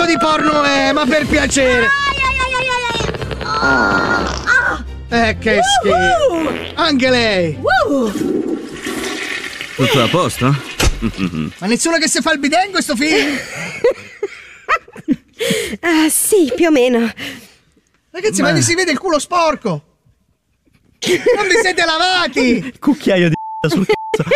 di porno è? Ma per piacere! Che schifo! Anche lei! Tutto a posto? Ma nessuno che si fa il bidet in questo film? Sì, più o meno. Ragazzi, ma si vede il culo sporco! Non vi siete lavati! Cucchiaio di sul cazzo.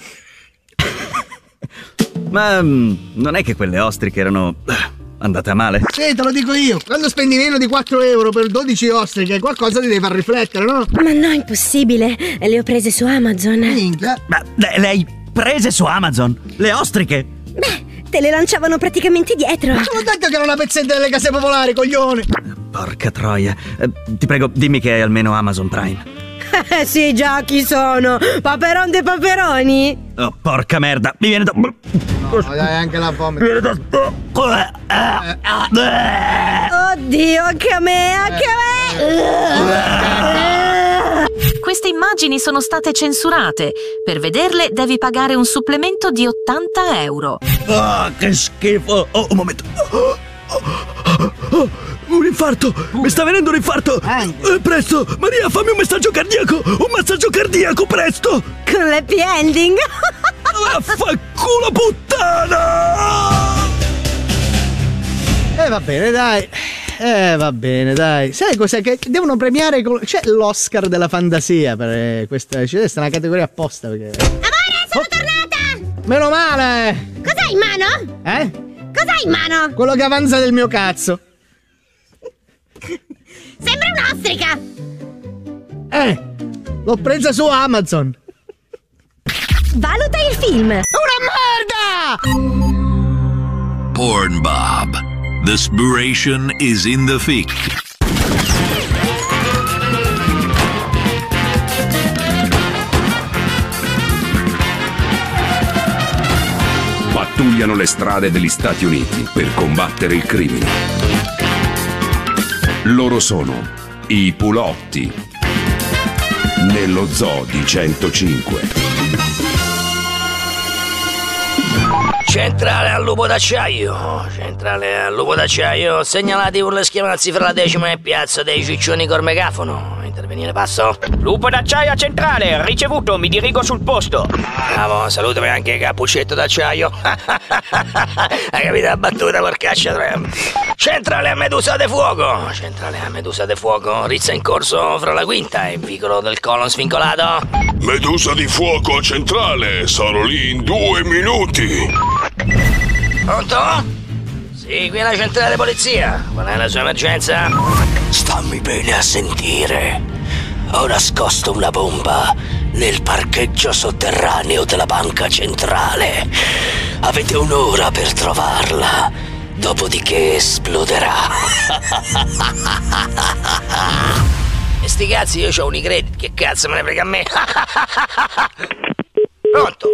Ma non è che quelle ostriche erano andate a male? Sì, te lo dico io. Quando spendi meno di 4 euro per 12 ostriche, qualcosa ti deve far riflettere, no? Ma no, impossibile. Le ho prese su Amazon. Minchia. Ma le hai prese su Amazon? Le ostriche? Beh, te le lanciavano praticamente dietro. Ma te l'ho detto che era una pezzente delle case popolari, coglione! Porca troia. Ti prego, dimmi che è almeno Amazon Prime. Sì, già, chi sono? Paperon dei paperoni? Oh, porca merda, mi viene da... No, dai, anche la vomito. Oddio, anche a me, anche a me! Queste immagini sono state censurate. Per vederle devi pagare un supplemento di 80 euro. Ah, che schifo. Oh, un momento. Un infarto! Mi sta venendo un infarto! Presto! Maria, fammi un massaggio cardiaco! Un massaggio cardiaco, presto! Con l'happy ending! Vaffanculo, puttana! Va bene, dai. Va bene, dai. Sai cos'è? Che devono premiare. C'è l'Oscar della fantasia per questa. C'è una categoria apposta. Perché... Amore, sono tornata! Meno male! Cos'hai in mano? Cos'hai in mano? Quello che avanza del mio cazzo. Sembra un'ostrica! L'ho presa su Amazon. Valuta il film! Una merda! Pornbob. The inspiration is in the fic. Pattugliano le strade degli Stati Uniti per combattere il crimine. Loro sono i Pulotti nello zoo di 105. Centrale al lupo d'acciaio, centrale al lupo d'acciaio, segnalati per le schiamazzi fra la 10ª e piazza dei ciccioni col megafono. Intervenire, passo. Lupo d'acciaio a centrale, ricevuto, mi dirigo sul posto. Bravo, salutami anche Cappuccetto d'acciaio. Hai capito la battuta, porcaccia trempi. Centrale a Medusa de Fuoco, centrale a Medusa de Fuoco, rizza in corso fra la 5ª e il vicolo del colon svincolato. Medusa di Fuoco a centrale, sarò lì in 2 minuti. Pronto? Sì, qui è la centrale di polizia. Qual è la sua emergenza? Stammi bene a sentire. Ho nascosto una bomba nel parcheggio sotterraneo della banca centrale. Avete un'ora per trovarla, dopodiché esploderà. E sti cazzi, io c'ho un credit, che cazzo me ne frega a me? Pronto?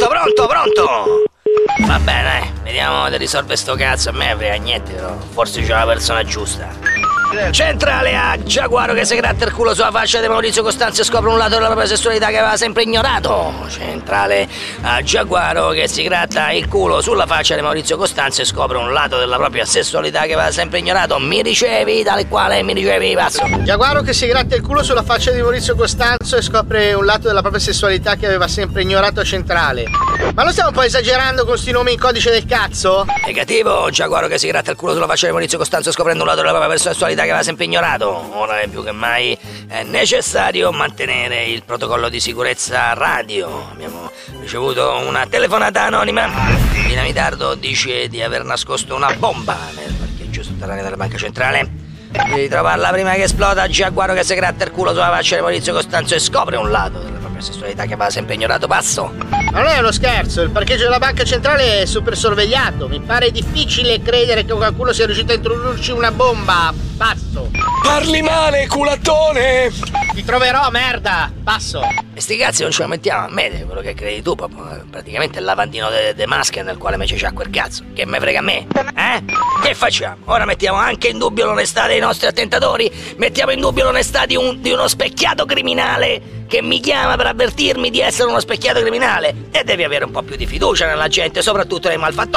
Va bene, vediamo di risolvere sto cazzo. A me frega niente, però forse c'è la persona giusta. Centrale a Giaguaro che si gratta il culo sulla faccia di Maurizio Costanzo e scopre un lato della propria sessualità che aveva sempre ignorato. Centrale a Giaguaro che si gratta il culo sulla faccia di Maurizio Costanzo e scopre un lato della propria sessualità che aveva sempre ignorato. Mi ricevi? Tale quale mi ricevi? Passo. Giaguaro che si gratta il culo sulla faccia di Maurizio Costanzo e scopre un lato della propria sessualità che aveva sempre ignorato a centrale. Ma lo stiamo un po' esagerando con sti nomi in codice del cazzo? Negativo, Giaguaro che si gratta il culo sulla faccia di Maurizio Costanzo scoprendo un lato della propria sessualità che aveva sempre ignorato. Ora è più che mai è necessario mantenere il protocollo di sicurezza radio. Abbiamo ricevuto una telefonata anonima. Dinamitardo dice di aver nascosto una bomba nel parcheggio sotterraneo della banca centrale. Devi trovarla prima che esploda. Giaguaro che si gratta il culo sulla faccia di Maurizio Costanzo e scopre un lato della propria sessualità che aveva sempre ignorato. Passo. Ma non è uno scherzo, il parcheggio della banca centrale è super sorvegliato. Mi pare difficile credere che qualcuno sia riuscito a introdurci una bomba. Passo. Parli male, culattone! Ti troverò, merda. Passo. E sti cazzi non ce la mettiamo a me, quello che credi tu, proprio, praticamente il lavandino de maschera nel quale mece c'ha quel cazzo. Che me frega a me? Che facciamo? Ora mettiamo anche in dubbio l'onestà dei nostri attentatori? Mettiamo in dubbio l'onestà di uno specchiato criminale che mi chiama per avvertirmi di essere uno specchiato criminale? E devi avere un po' più di fiducia nella gente, soprattutto nei malfattori.